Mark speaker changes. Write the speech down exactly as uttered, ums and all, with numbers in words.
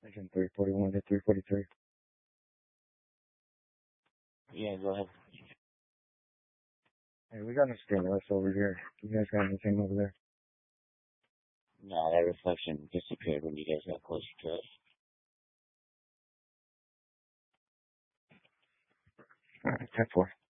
Speaker 1: Section three forty-one to three forty-three.
Speaker 2: Yeah, go ahead.
Speaker 1: Hey, we got no stimulus over here. You guys got anything over there?
Speaker 2: No, that reflection disappeared when you guys got closer to it.
Speaker 1: Alright, ten four.